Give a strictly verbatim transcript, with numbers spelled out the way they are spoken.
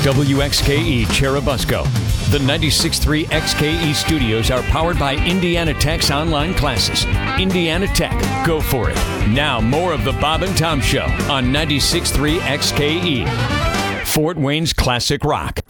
W X K E Cherubusco. The ninety-six point three X K E studios are powered by Indiana Tech's online classes. Indiana Tech, go for it. Now more of the Bob and Tom Show on ninety-six point three X K E. Fort Wayne's classic rock.